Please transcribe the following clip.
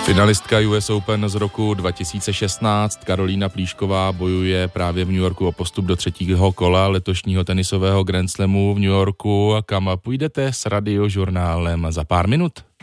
Finalistka US Open z roku 2016 Karolína Plíšková bojuje právě v New Yorku o postup do třetího kola letošního tenisového Grand Slamu v New Yorku, kam půjdete s Radiožurnálem za pár minut.